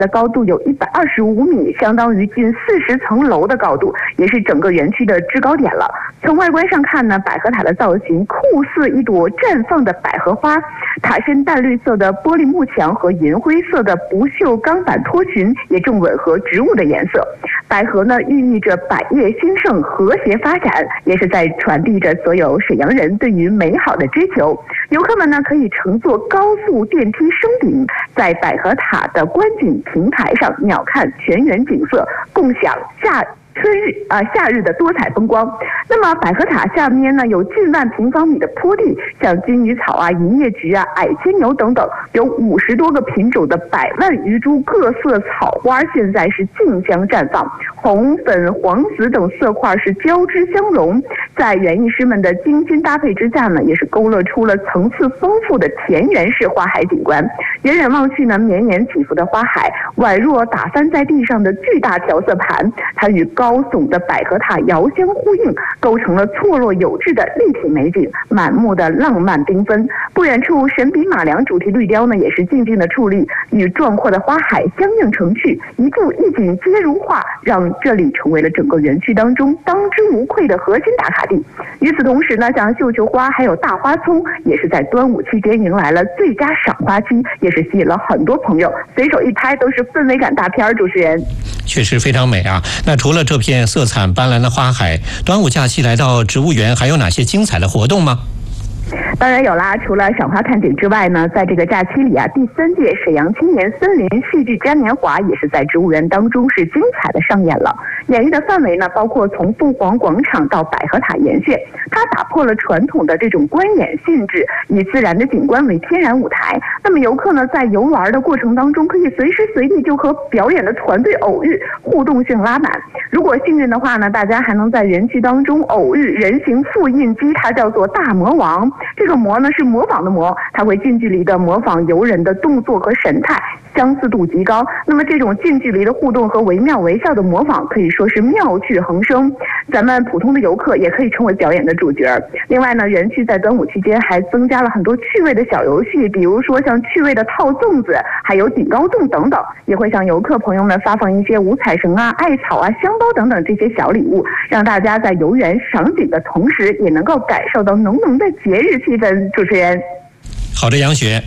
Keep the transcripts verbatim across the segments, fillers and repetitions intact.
的高度有一百二十五米，相当于近四十层楼的高度，也是整个园区的制高点了。从外观上看呢，百合塔的造型酷似一朵绽放的百合花，塔身淡绿色的玻璃幕墙和银灰色的不锈钢板托裙也正吻合植物的颜色。百合呢，寓意着百业兴盛、和谐发展，也是在传递着所有沈阳人对于美好的追求。游客们呢，可以乘坐高速电梯升顶，在百合塔的观景平台上鸟瞰全园景色，共享夏春日啊、呃、夏日的多彩风光。那么百合塔下面呢，有近万平方米的坡地，像金鱼草啊、银叶菊啊、矮牵牛等等，有五十多个品种的百万余株各色草花，现在是竞相绽放，红、粉、黄、紫等色块是交织相融，在园艺师们的精心搭配之下呢，也是勾勒出了层次丰富的田园式花海景观。远远望去呢，绵延起伏的花海宛若打翻在地上的巨大调色盘，它与高耸的百合塔遥相呼应，构成了错落有致的立体美景，满目的浪漫缤纷。不远处神笔马良主题绿雕呢，也是静静的矗立，与壮阔的花海相映成趣，一步一景皆如画，让这里成为了整个园区当中当之无愧的核心打卡地。与此同时呢，像绣球花还有大花葱，也是在端午期间迎来了最佳赏花期，也是吸引了很多朋友，随手一拍都是氛围感大片。主持人， 确实非常美啊！那除了这片色彩斑斓的花海，端午假期来到植物园还有哪些精彩的活动吗？ 当然有啦，除了赏花看景之外呢，在这个假期里啊，第三届沈阳青年森林戏剧嘉年华也是在植物园当中是精彩的上演了。演绎的范围呢，包括从凤凰广场到百合塔沿线，它打破了传统的这种观演性质，以自然的景观为天然舞台。那么游客呢，在游玩的过程当中，可以随时随地就和表演的团队偶遇，互动性拉满。如果幸运的话呢，大家还能在园区当中偶遇人形复印机，它叫做大魔王。这个魔呢是模仿的魔，它会近距离的模仿游人的动作和神态，相似度极高。那么这种近距离的互动和惟妙惟肖的模仿，可以说是妙趣横生。咱们普通的游客也可以成为表演的主角。另外呢，园区在端午期间还增加了很多趣味的小游戏，比如说像趣味的套粽子，还有顶高粽等等，也会向游客朋友们发放一些五彩绳啊、艾草啊、香包等等这些小礼物，让大家在游园赏景的同时，也能够感受到浓浓的节日气氛。主持人， 好的，杨雪。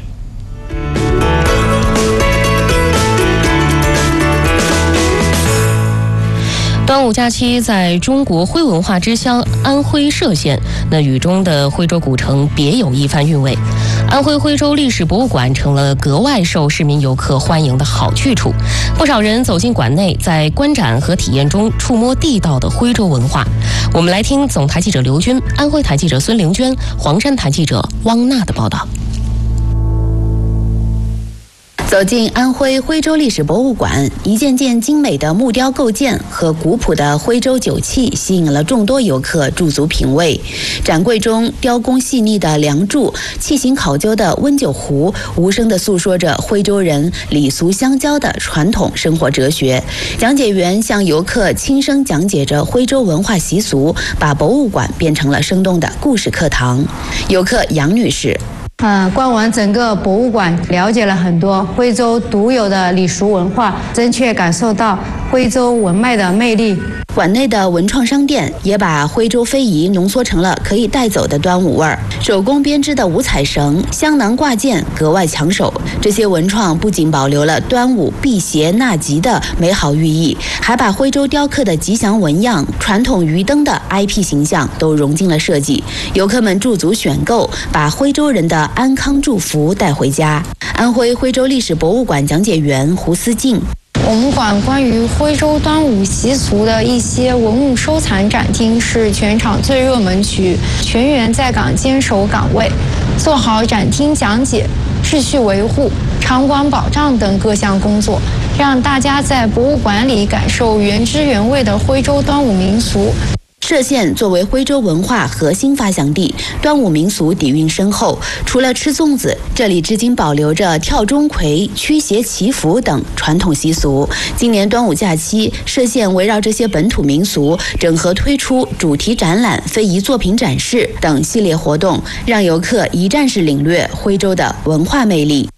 端午假期在中国徽文化之乡安徽歙县，那雨中的徽州古城别有一番韵味。安徽徽州历史博物馆成了格外受市民游客欢迎的好去处，不少人走进馆内，在观展和体验中触摸地道的徽州文化。我们来听总台记者刘军、安徽台记者孙玲娟、黄山台记者汪娜的报道。 走进安徽徽州历史博物馆，一件件精美的木雕构件和古朴的徽州酒器吸引了众多游客驻足品味。展柜中雕工细腻的梁柱、器型考究的温酒壶，无声地诉说着徽州人礼俗相交的传统生活哲学。讲解员向游客轻声讲解着徽州文化习俗，把博物馆变成了生动的故事课堂。游客杨女士。 呃，逛完整个博物馆，了解了很多徽州独有的礼俗文化，真切感受到徽州文脉的魅力。 馆内的文创商店也把徽州非遗浓缩成了可以带走的端午味儿。手工编织的五彩绳、香囊挂件格外抢手。这些文创不仅保留了端午辟邪纳吉的美好寓意，还把徽州雕刻的吉祥纹样、传统鱼灯的 I P 形象都融进了设计。游客们驻足选购，把徽州人的安康祝福带回家。安徽徽州历史博物馆讲解员胡思静。 我们馆关于徽州端午习俗的一些文物收藏展厅是全场最热门区域，全员在岗坚守岗位，做好展厅讲解、秩序维护、场馆保障等各项工作，让大家在博物馆里感受原汁原味的徽州端午民俗。 歙县作为徽州文化核心发祥地，端午民俗底蕴深厚。除了吃粽子，这里至今保留着跳钟馗、驱邪祈福等传统习俗。今年端午假期，歙县围绕这些本土民俗，整合推出主题展览、非遗作品展示等系列活动，让游客一站式领略徽州的文化魅力。